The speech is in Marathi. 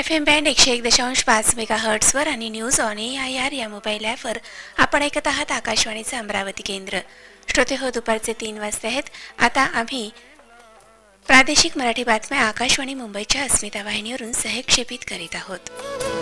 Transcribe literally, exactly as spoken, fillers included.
एफ एम बँड एकशे एक दशांश पाच मेगा हर्ट्सवर आणि news on A I R या मोबाईल ॲपवर आपण ऐकत आहात आकाशवाणीचं अमरावती केंद्र. श्रोते हो, दुपारचे तीन वाजता आहेत. आता आम्ही प्रादेशिक मराठी बातम्या आकाशवाणी मुंबईच्या अस्मिता वाहिनीवरून सहक्षेपित करीत आहोत.